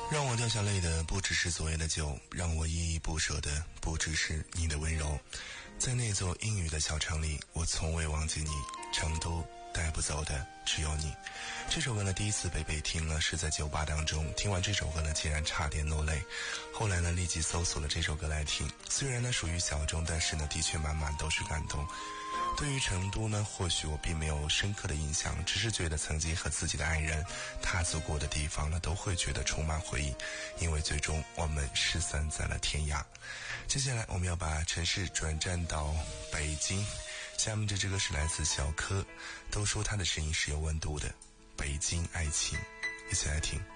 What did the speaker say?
让我掉下泪的不只是昨夜的酒，让我依依不舍的不只是你的温柔。在那座阴雨的小城里，我从未忘记你，成都带不走的只有你。这首歌呢，第一次被听了是在酒吧当中，听完这首歌呢，竟然差点落泪。后来呢，立即搜索了这首歌来听，虽然呢属于小众，但是呢的确满满都是感动。对于成都呢，或许我并没有深刻的印象，只是觉得曾经和自己的爱人踏足过的地方呢，都会觉得充满回忆，因为最终我们失散在了天涯。接下来我们要把城市转战到北京，下面这个是来自小柯，都说他的声音是有温度的，北京爱情，一起来听。